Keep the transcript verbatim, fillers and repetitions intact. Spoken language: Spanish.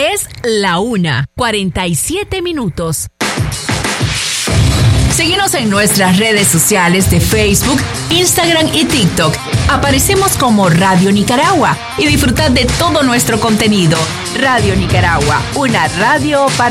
Es la una, cuarenta y siete minutos. Síguenos en nuestras redes sociales de Facebook, Instagram y TikTok. Aparecemos como Radio Nicaragua y disfrutad de todo nuestro contenido. Radio Nicaragua, una radio para